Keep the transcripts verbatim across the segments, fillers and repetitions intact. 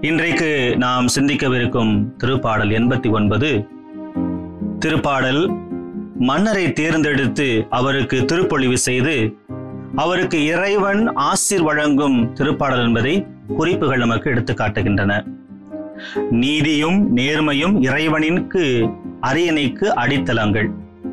இன்றைக்கு நாம் சிந்திக்கவிருக்கும் திருப்பாடல் எண்பத்தி ஒன்பது. திருப்பாடல் மன்னரை தேர்ந்தெடுத்து அவருக்கு திருப்பொழிவு செய்து அவருக்கு இறைவன் ஆசீர் வழங்கும் திருப்பாடல் என்பதை குறிப்புகள் நமக்கு எடுத்து காட்டுகின்றன. நீதியும் நேர்மையும் இறைவனிற்கு அரியணைக்கு அடித்தளங்கள்.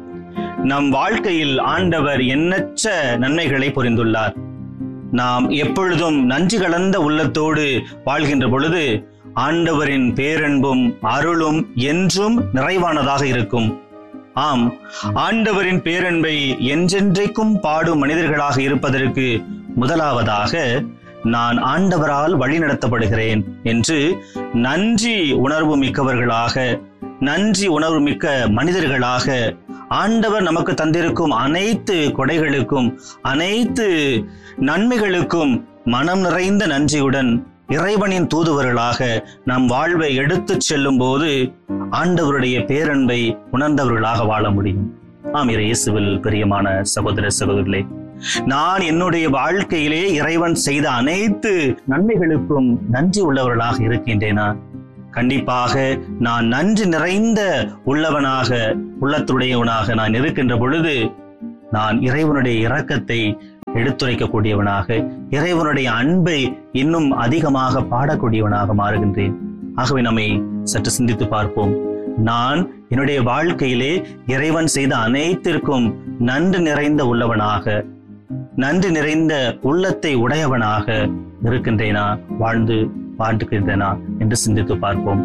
நம் வாழ்க்கையில் ஆண்டவர் எண்ணற்ற நன்மைகளை புரிந்துள்ளார். நாம் எப்பொழுதும் நன்றி கலந்த உள்ளத்தோடு வாழ்கின்ற பொழுது ஆண்டவரின் பேரன்பும் அருளும் என்றும் நிறைவானதாக இருக்கும். ஆம், ஆண்டவரின் பேரன்பை என்றென்றைக்கும் பாடும் மனிதர்களாக இருப்பதற்கு முதலாவதாக நான் ஆண்டவரால் வழி நடத்தப்படுகிறேன் என்று நன்றி உணர்வு மிக்கவர்களாக, நன்றி உணர்வு மிக்க மனிதர்களாக ஆண்டவர் நமக்கு தந்திருக்கும் அனைத்து கொடைகளுக்கும் அனைத்து நன்மைகளுக்கும் மனம் நிறைந்த நன்றியுடன் இறைவனின் தூதுவர்களாக நம் வாழ்வை எடுத்துச் செல்லும் போது ஆண்டவருடைய பேரன்பை உணர்ந்தவர்களாக வாழ முடியும். ஆம், இயேசுவில் பிரியமான சகோதர சகோதரிகளே, நான் என்னுடைய வாழ்க்கையிலே இறைவன் செய்த அனைத்து நன்மைகளுக்கும் நன்றி உள்ளவர்களாக இருக்கின்றேனா? கண்டிப்பாக நான் நன்றி நிறைந்த உள்ளவனாக, உள்ளத்துடையவனாக நான் இருக்கின்ற பொழுது நான் இறைவனுடைய இரக்கத்தை எடுத்துரைக்கக்கூடியவனாக, இறைவனுடைய அன்பை இன்னும் அதிகமாக பாடக்கூடியவனாக மாறுகின்றேன். ஆகவே நம்மை சற்று சிந்தித்து பார்ப்போம். நான் என்னுடைய வாழ்க்கையிலே இறைவன் செய்த அனைத்திற்கும் நன்றி நிறைந்த உள்ளவனாக, நன்றி நிறைந்த உள்ளத்தை உடையவனாக இருக்கின்றேனா, வாழ்ந்து வாழ்ந்துகின்றேனா என்று சிந்தித்து பார்ப்போம்.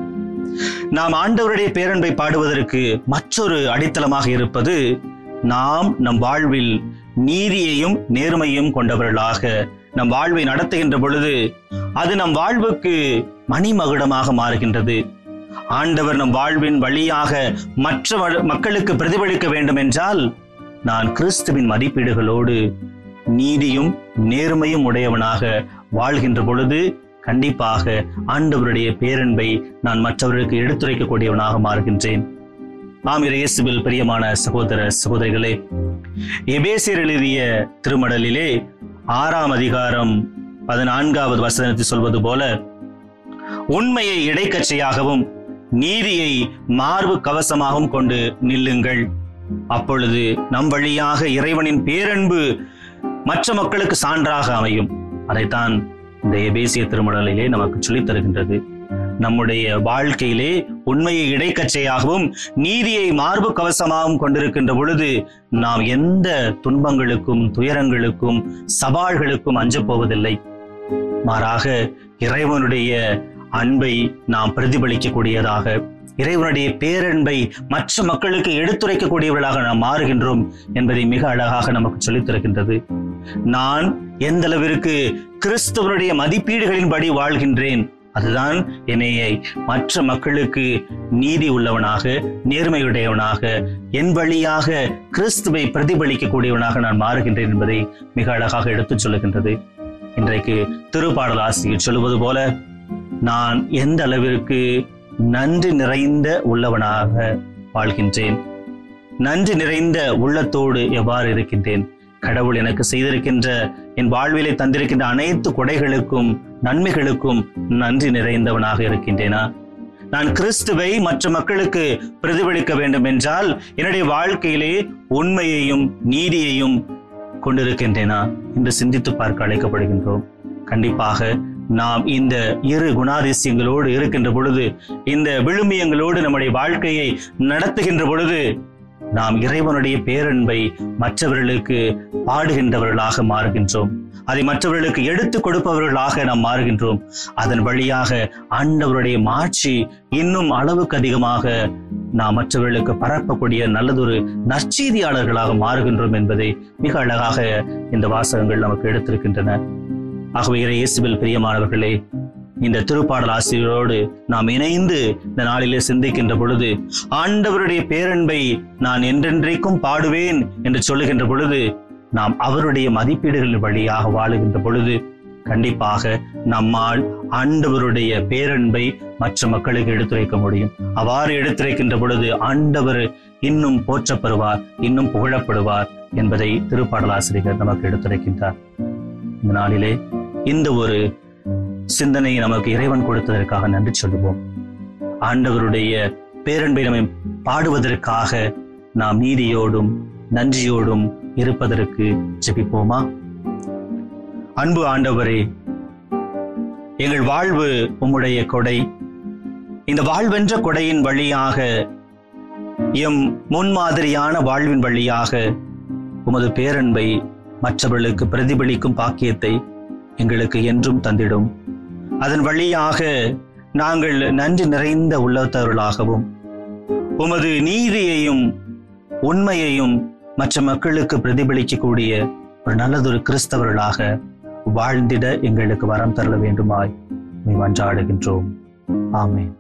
நாம் ஆண்டவருடைய பேரன்பை பாடுவதற்கு மற்றொரு அடித்தளமாக இருப்பது, நாம் நம் வாழ்வில் நீதியையும் நேர்மையும் கொண்டவர்களாக நம் வாழ்வை நடத்துகின்ற பொழுது அது நம் வாழ்வுக்கு மணிமகுடமாக மாறுகின்றது. ஆண்டவர் நம் வாழ்வின் வழியாக மற்ற மக்களுக்கு பிரதிபலிக்க வேண்டும் என்றால் நான் கிறிஸ்துவின் மதிப்பீடுகளோடு நீதியும் நேர்மையும் உடையவனாக வாழ்கின்ற பொழுது கண்டிப்பாக ஆண்டவருடைய பேரன்பை நான் மற்றவர்களுக்கு எடுத்துரைக்கக்கூடியவனாக மாறுகின்றேன். ஆம், இயேசுவில் பிரியமான சகோதர சகோதரிகளே, எபேசியர் எழுதிய திருமடலிலே ஆறாம் அதிகாரம் பதினான்காவது வசனத்தில் சொல்வது போல, உண்மையை இடைக்கச்சையாகவும் நீதியை மார்பு கவசமாகவும் கொண்டு நில்லுங்கள். அப்பொழுது நம் வழியாக இறைவனின் பேரன்பு மற்ற மக்களுக்கு சான்றாக அமையும். அதைத்தான் இந்த எபேசிய திருமடலிலே நமக்கு சொல்லித் தருகின்றது. நம்முடைய வாழ்க்கையிலே உண்மையை இடைக்கச்சையாகவும் நீதியை மார்பு கவசமாகவும் கொண்டிருக்கின்ற பொழுது நாம் எந்த துன்பங்களுக்கும் துயரங்களுக்கும் சவால்களுக்கும் அஞ்சப் போவதில்லை. மாறாக இறைவனுடைய அன்பை நாம் பிரதிபலிக்கக்கூடியதாக, இறைவனுடைய பேரன்பை மற்ற மக்களுக்கு எடுத்துரைக்கக்கூடியவர்களாக நாம் மாறுகின்றோம் என்பதை மிக அழகாக நமக்கு சொல்லித் தருகின்றது. நான் எந்த அளவிற்கு கிறிஸ்துவனுடைய மதிப்பீடுகளின்படி வாழ்கின்றேன், அதுதான் என்னையை மற்ற மக்களுக்கு நீதி உள்ளவனாக, நேர்மையுடையவனாக, என் வழியாக கிறிஸ்துவை பிரதிபலிக்கக்கூடியவனாக நான் மாறுகின்றேன் என்பதை மிக அழகாக எடுத்துச் சொல்லுகின்றது. இன்றைக்கு திருப்பாடல் ஆசிரியர் சொல்லுவது போல, நான் எந்த அளவிற்கு நன்றி நிறைந்த உள்ளவனாக வாழ்கின்றேன், நன்றி நிறைந்த உள்ளத்தோடு எவ்வாறு இருக்கின்றேன், கடவுள் எனக்கு செய்திருக்கின்ற என் வாழ்விலை தந்திருக்கின்ற அனைத்து கொடைகளுக்கும் நன்மைகளுக்கும் நன்றி நிறைந்தவனாக இருக்கின்றேனா? நான் கிறிஸ்துவை மற்ற மக்களுக்கு பிரதிபலிக்க வேண்டும் என்றால் என்னுடைய வாழ்க்கையிலே உண்மையையும் நீதியையும் கொண்டிருக்கின்றேனா என்று சிந்தித்து பார்க்க அழைக்கப்படுகின்றோம். கண்டிப்பாக நாம் இந்த இரு குணாதிசயங்களோடு இருக்கின்ற பொழுது, இந்த விழுமியங்களோடு நம்முடைய வாழ்க்கையை நடத்துகின்ற பொழுது நாம் இறைவனுடைய பேரன்பை மற்றவர்களுக்கு பாடுகின்றவர்களாக மாறுகின்றோம். அதை மற்றவர்களுக்கு எடுத்துக் கொடுப்பவர்களாக நாம் மாறுகின்றோம். அதன் வழியாக ஆண்டவருடைய மாட்சி இன்னும் அளவுக்கு அதிகமாக நாம் மற்றவர்களுக்கு பரப்பக்கூடிய நல்லதொரு நற்செய்தியாளர்களாக மாறுகின்றோம் என்பதை மிக அழகாக இந்த வாசகங்கள் நமக்கு எடுத்திருக்கின்றன. ஆகவே இயேசுவில் பிரியமானவர்களே, இந்த திருப்பாடல் ஆசிரியரோடு நாம் இணைந்து இந்த நாளிலே சிந்திக்கின்ற பொழுது, ஆண்டவருடைய பேரன்பை நான் என்றென்றைக்கும் பாடுவேன் என்று சொல்லுகின்ற பொழுது, நாம் அவருடைய மதிப்பீடுகளின் வழியாக வாழுகின்ற பொழுது கண்டிப்பாக நம்மால் ஆண்டவருடைய பேரன்பை மற்ற மக்களுக்கு எடுத்துரைக்க முடியும். அவ்வாறு எடுத்துரைக்கின்ற பொழுது ஆண்டவர் இன்னும் போற்றப்படுவார், இன்னும் புகழப்படுவார் என்பதை திருப்பாடல் ஆசிரியர் நமக்கு எடுத்துரைக்கின்றார். இந்த நாளிலே இந்த ஒரு சிந்தனையை நமக்கு இறைவன் கொடுத்ததற்காக நன்றி சொல்லுவோம். ஆண்டவருடைய பேரன்பை நம்மை பாடுவதற்காக நாம் நீதியோடும் நன்றியோடும் இருப்பதற்கு ஜெபிப்போமா? அன்பு ஆண்டவரே, எங்கள் வாழ்வு உம்முடைய கொடை. இந்த வாழ்வென்ற கொடையின் வழியாக, எம் முன்மாதிரியான வாழ்வின் வழியாக உமது பேரன்பை மற்றவர்களுக்கு பிரதிபலிக்கும் பாக்கியத்தை எங்களுக்கு என்றும் தந்திடும். அதன் வழியாக நாங்கள் நன்றி நிறைந்த உள்ளத்தவர்களாகவும் உமது நீதியையும் உண்மையையும் மற்ற மக்களுக்கு பிரதிபலிக்கக்கூடிய ஒரு நல்லதொரு கிறிஸ்தவர்களாக வாழ்ந்திட எங்களுக்கு வரம் தரல வேண்டுமாய் மன்றாடுகின்றோம். ஆமென்.